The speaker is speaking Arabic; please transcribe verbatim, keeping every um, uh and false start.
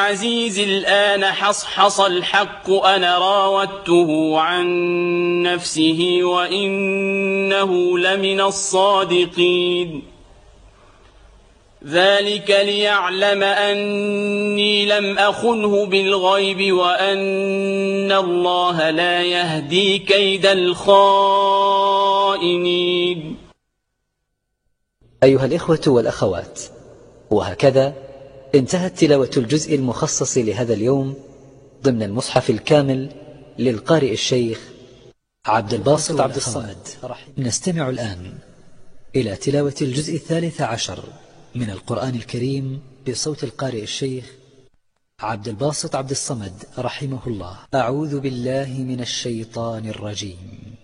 عزيز الآن حصحص الحق أنا راودته عن نفسه وإنه لمن الصادقين ذلك ليعلم أني لم أخنه بالغيب وأن الله لا يهدي كيد الخائنين. أيها الإخوة والأخوات، وهكذا انتهت تلاوة الجزء المخصص لهذا اليوم ضمن المصحف الكامل للقارئ الشيخ عبد الباسط عبد الصمد. نستمع الآن إلى تلاوة الجزء الثالث عشر من القرآن الكريم بصوت القارئ الشيخ عبد الباسط عبد الصمد رحمه الله. أعوذ بالله من الشيطان الرجيم.